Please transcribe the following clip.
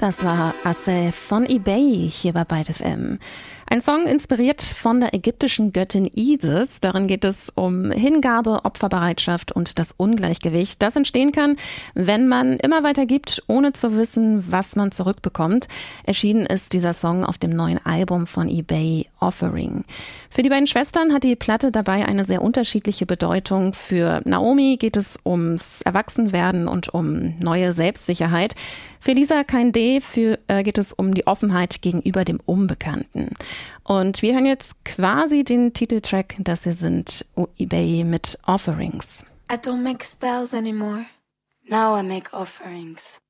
Das war Asse von eBay hier bei Byte FM. Ein Song inspiriert von der ägyptischen Göttin Isis. Darin geht es um Hingabe, Opferbereitschaft und das Ungleichgewicht, das entstehen kann, wenn man immer weiter gibt, ohne zu wissen, was man zurückbekommt. Erschienen ist dieser Song auf dem neuen Album von eBay, Offering. Für die beiden Schwestern hat die Platte dabei eine sehr unterschiedliche Bedeutung. Für Naomi geht es ums Erwachsenwerden und um neue Selbstsicherheit. Für Lisa Kainde geht es um die Offenheit gegenüber dem Unbekannten. Und wir hören jetzt quasi den Titeltrack, das hier sind eBay mit Offerings. I don't make spells anymore. Now I make offerings.